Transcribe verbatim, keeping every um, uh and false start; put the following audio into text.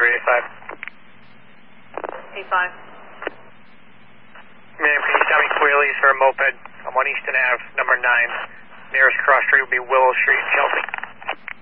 Roger, eight five. eight five. Ma'am, can you tell me Quailies for a moped? I'm on Easton Ave, number nine. Nearest cross street would be Willow Street, Chelsea.